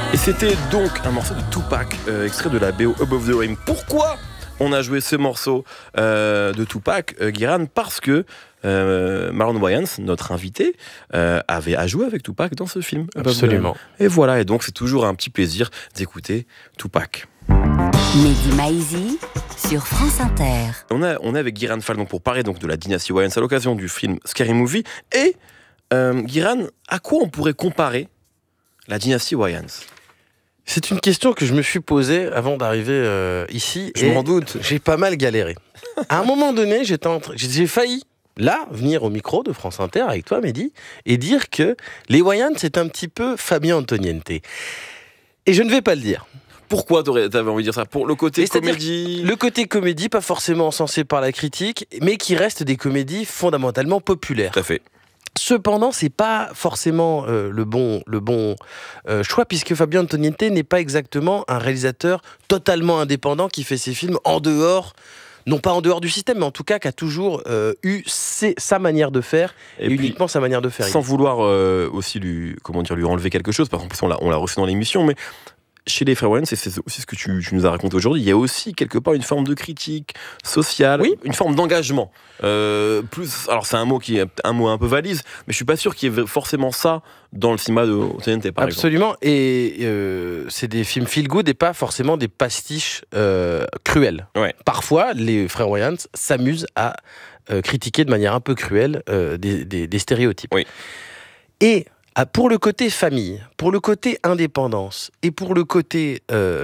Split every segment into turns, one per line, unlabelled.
Et c'était donc un morceau de Tupac, extrait de la BO Above the Rim. Pourquoi on a joué ce morceau de Tupac, Guiran? Parce que Marlon Wayans, notre invité, a joué avec Tupac dans ce film.
Absolument.
Et voilà, et donc c'est toujours un petit plaisir d'écouter Tupac.
Mehdi Maizi sur France Inter.
On est avec Guiran Fall donc pour parler donc de la dynastie Wayans à l'occasion du film Scary Movie. Et Guiran, à quoi on pourrait comparer la dynastie Wayans?
C'est une question que je me suis posée avant d'arriver ici.
Je m'en doute.
J'ai pas mal galéré. À un moment donné, j'ai failli, là, venir au micro de France Inter avec toi, Mehdi, et dire que les Wayans, c'est un petit peu Fabien Antoniente. Et je ne vais pas le dire.
Pourquoi t'avais envie de dire ça? Pour le côté comédie?
Le côté comédie, pas forcément encensé par la critique, mais qui reste des comédies fondamentalement populaires.
Tout à fait.
Cependant, c'est pas forcément le bon choix, puisque Fabien Antoniente n'est pas exactement un réalisateur totalement indépendant qui fait ses films en dehors, non pas en dehors du système, mais en tout cas qui a toujours eu sa manière de faire, et uniquement sa manière de faire.
Sans vouloir aussi lui enlever quelque chose, parce qu'en plus on l'a reçu dans l'émission, mais chez les frères Wayans, c'est aussi ce que tu nous as raconté aujourd'hui, il y a aussi quelque part une forme de critique sociale,
oui,
une forme d'engagement. Alors c'est un mot un peu valise, mais je suis pas sûr qu'il y ait forcément ça dans le cinéma de Antoniente, par
Absolument, exemple. Et c'est des films feel good et pas forcément des pastiches cruels.
Ouais.
Parfois, les frères Wayans s'amusent à critiquer de manière un peu cruelle des stéréotypes.
Oui.
Et pour le côté famille, pour le côté indépendance et pour le côté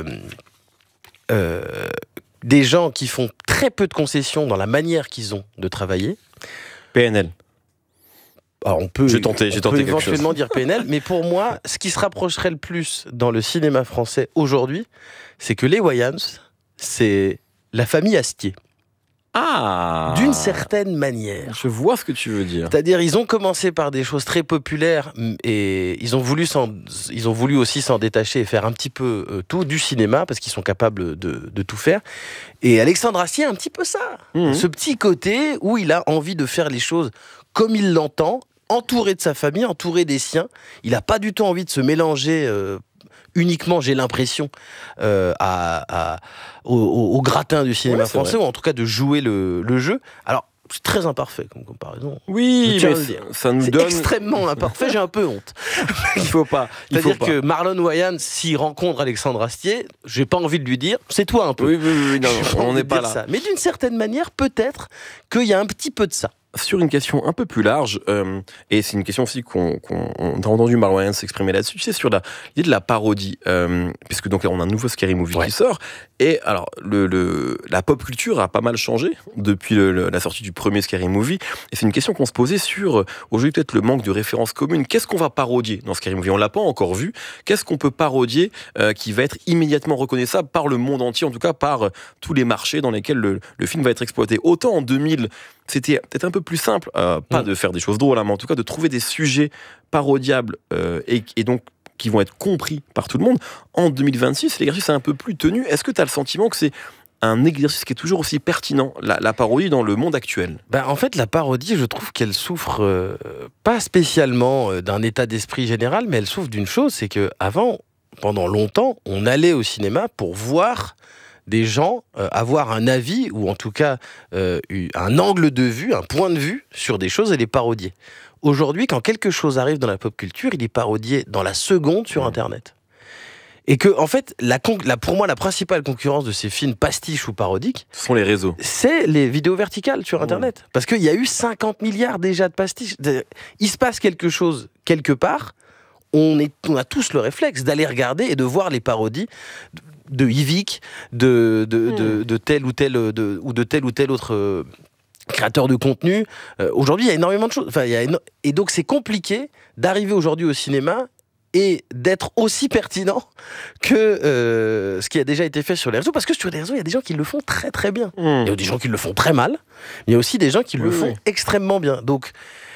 des gens qui font très peu de concessions dans la manière qu'ils ont de travailler.
PNL.
Alors on peut
éventuellement
dire PNL, mais pour moi, ce qui se rapprocherait le plus dans le cinéma français aujourd'hui, c'est que les Wayans, c'est la famille Astier.
Ah,
d'une certaine manière.
Je vois ce que tu veux dire.
C'est-à-dire, ils ont commencé par des choses très populaires et ils ont voulu aussi s'en détacher et faire un petit peu tout du cinéma parce qu'ils sont capables de tout faire. Et Alexandre Astier a un petit peu ça. Ce petit côté où il a envie de faire les choses comme il l'entend, entouré de sa famille, entouré des siens. Il n'a pas du tout envie de se mélanger uniquement, j'ai l'impression, au gratin du cinéma français, ou en tout cas de jouer le jeu. Alors, c'est très imparfait comme comparaison.
Oui, mais ça nous donne...
extrêmement imparfait, j'ai un peu honte.
Il faut pas.
C'est-à-dire que Marlon Wayans, s'il rencontre Alexandre Astier, j'ai pas envie de lui dire, c'est toi un peu.
Oui, non, on n'est pas là.
Ça. Mais d'une certaine manière, peut-être qu'il y a un petit peu de ça.
Sur une question un peu plus large, et c'est une question aussi qu'on a entendu Marlon Wayans s'exprimer là-dessus, c'est sur l'idée de la parodie, puisque donc là on a un nouveau Scary Movie qui sort, et alors la pop culture a pas mal changé depuis la sortie du premier Scary Movie, et c'est une question qu'on se posait sur aujourd'hui peut-être le manque de références communes. Qu'est-ce qu'on va parodier dans Scary Movie? On l'a pas encore vu. Qu'est-ce qu'on peut parodier qui va être immédiatement reconnaissable par le monde entier, en tout cas par tous les marchés dans lesquels le film va être exploité? Autant en 2000 c'était peut-être un peu plus simple, pas de faire des choses drôles, mais en tout cas de trouver des sujets parodiables et donc qui vont être compris par tout le monde. En 2026, l'exercice est un peu plus tenu. Est-ce que tu as le sentiment que c'est un exercice qui est toujours aussi pertinent, la parodie dans le monde actuel?
En fait, la parodie, je trouve qu'elle souffre pas spécialement d'un état d'esprit général, mais elle souffre d'une chose, c'est qu'avant, pendant longtemps, on allait au cinéma pour voir des gens avoir un avis, ou en tout cas un angle de vue, un point de vue sur des choses et les parodier. Aujourd'hui, quand quelque chose arrive dans la pop culture, il est parodié dans la seconde sur Internet. Et que, en fait, pour moi, la principale concurrence de ces films pastiches ou parodiques,
ce sont les réseaux.
C'est les vidéos verticales sur Internet. Parce qu'il y a eu 50 milliards déjà de pastiches. Il se passe quelque chose quelque part, on a tous le réflexe d'aller regarder et de voir les parodies de Yvick, de tel ou tel autre créateur de contenu. Aujourd'hui, il y a énormément de choses. Et donc, c'est compliqué d'arriver aujourd'hui au cinéma et d'être aussi pertinent que ce qui a déjà été fait sur les réseaux. Parce que sur les réseaux, il y a des gens qui le font très très bien. Il y a des gens qui le font très mal. Mais il y a aussi des gens qui le font extrêmement bien. Donc,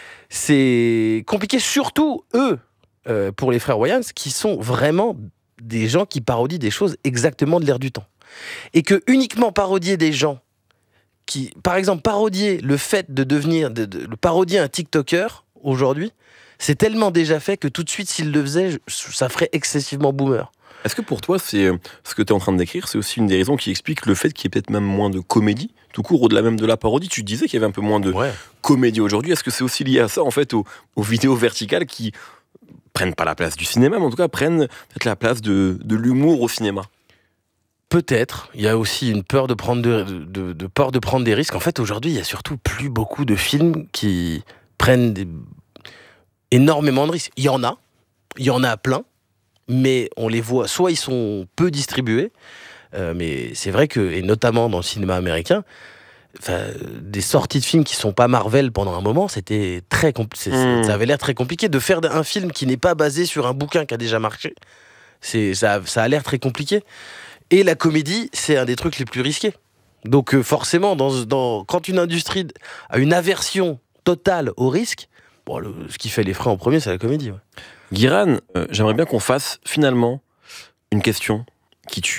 c'est compliqué, surtout eux, pour les frères Wayans, qui sont vraiment des gens qui parodient des choses exactement de l'air du temps. Et que uniquement parodier des gens qui, par exemple, parodier le fait de parodier un TikToker aujourd'hui, c'est tellement déjà fait que tout de suite, s'il le faisait, ça ferait excessivement boomer.
Est-ce que pour toi, c'est ce que tu es en train de décrire, c'est aussi une des raisons qui explique le fait qu'il y ait peut-être même moins de comédie, tout court, au-delà même de la parodie? Tu disais qu'il y avait un peu moins de comédie aujourd'hui. Est-ce que c'est aussi lié à ça, en fait, aux vidéos verticales qui prennent pas la place du cinéma, mais en tout cas prennent peut-être la place de l'humour au cinéma?
Peut-être. Il y a aussi une peur de prendre peur de prendre des risques. En fait, aujourd'hui, il y a surtout plus beaucoup de films qui prennent énormément de risques. Il y en a plein, mais on les voit, soit ils sont peu distribués, mais c'est vrai que, et notamment dans le cinéma américain, des sorties de films qui sont pas Marvel pendant un moment, c'était très ça avait l'air très compliqué de faire un film qui n'est pas basé sur un bouquin qui a déjà marché. Ça a l'air très compliqué. Et la comédie, c'est un des trucs les plus risqués. Donc forcément, quand une industrie a une aversion totale au risque, ce qui fait les frais en premier, c'est la comédie. Ouais.
Guiran, j'aimerais bien qu'on fasse finalement une question qui tue.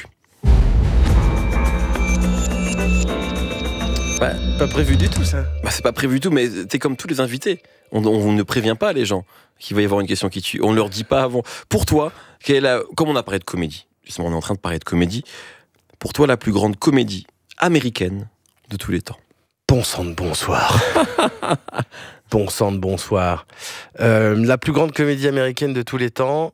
Pas prévu du tout, ça.
C'est pas prévu du tout, mais t'es comme tous les invités. On ne prévient pas les gens qu'il va y avoir une question qui tue. On leur dit pas avant. Pour toi, comme on a parlé de comédie, justement, on est en train de parler de comédie. Pour toi, la plus grande comédie américaine de tous les temps?
Bon sang de bonsoir. Bon sang de bonsoir. La plus grande comédie américaine de tous les temps,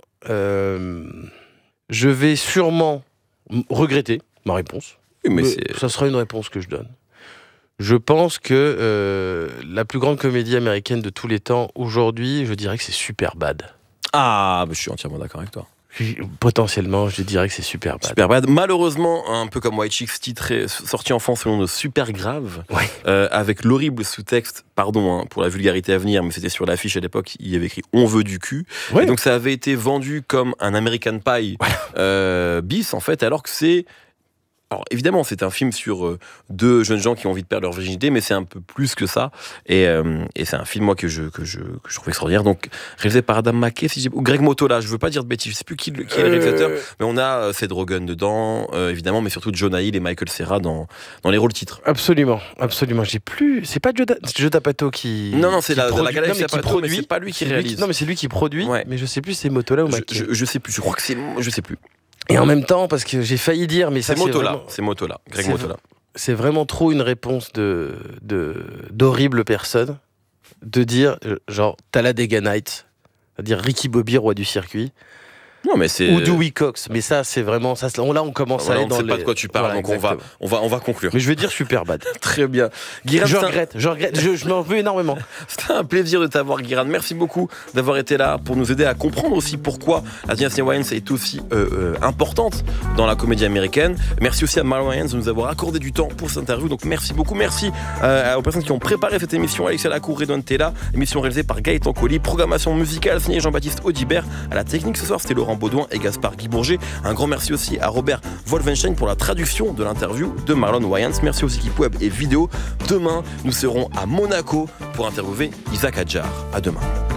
je vais sûrement regretter ma réponse.
Oui, mais
ça sera une réponse que je donne. Je pense que la plus grande comédie américaine de tous les temps, aujourd'hui, je dirais que c'est Superbad.
Ah, je suis entièrement d'accord avec toi.
Potentiellement, je dirais que c'est Superbad.
Superbad, malheureusement, un peu comme White Chicks, sorti en France selon de Super Grave, avec l'horrible sous-texte, pardon pour la vulgarité à venir, mais c'était sur l'affiche à l'époque, il y avait écrit « On veut du cul ». Et donc ça avait été vendu comme un American Pie bis, en fait, alors que c'est... Alors évidemment, c'est un film sur deux jeunes gens qui ont envie de perdre leur virginité, mais c'est un peu plus que ça. Et c'est un film, moi, que je trouve extraordinaire. Donc, réalisé par Adam McKay, ou Greg Mottola, je veux pas dire de bêtises, je sais plus qui est le réalisateur, mais on a Seth Rogen dedans, évidemment, mais surtout Jonah Hill et Michael Cera dans les rôles titres.
Absolument. C'est pas Joe D'Apato qui...
Non, c'est la galerie qui produit, mais c'est pas lui qui réalise.
Non, mais c'est lui qui produit, mais je sais plus si c'est Mottola ou McKay.
Je sais plus, je crois que c'est... Je sais plus.
Et en même temps, parce que j'ai failli dire, mais ça
c'est Mottola, Greg Mottola.
C'est vraiment trop une réponse d'horrible personne de dire, genre, Talladega Nights, c'est-à-dire Ricky Bobby, roi du circuit.
Non, mais c'est...
Ou Dewey Cox, mais ça, c'est vraiment... Là, on commence à aller dans
on ne sait pas de quoi tu parles, donc on va conclure.
Mais je vais dire Superbad.
Très bien. Guiran,
je regrette, je m'en veux énormément.
C'était un plaisir de t'avoir, Guiran. Merci beaucoup d'avoir été là pour nous aider à comprendre aussi pourquoi la dynastie Wayans est aussi importante dans la comédie américaine. Merci aussi à Marlon Wayans de nous avoir accordé du temps pour cette interview, donc merci beaucoup. Merci aux personnes qui ont préparé cette émission. Alexia Lacour, Redouane Tella, émission réalisée par Gaëtan Colli, programmation musicale signée Jean-Baptiste Audibert. À la technique ce soir, c'était Laurent Baudouin et Gaspard Guy Bourget. Un grand merci aussi à Robert Wolfenstein pour la traduction de l'interview de Marlon Wayans. Merci aux équipes web et vidéo. Demain, nous serons à Monaco pour interviewer Isaac Hadjar. À demain.